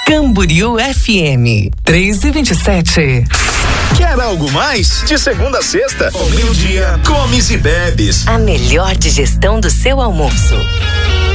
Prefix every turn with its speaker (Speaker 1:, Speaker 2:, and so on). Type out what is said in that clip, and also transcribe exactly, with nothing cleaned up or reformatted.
Speaker 1: Camboriú F M, três e vinte e sete.
Speaker 2: Quer algo mais? De segunda a sexta, ao meio-dia, comes e bebes.
Speaker 3: A melhor digestão do seu almoço.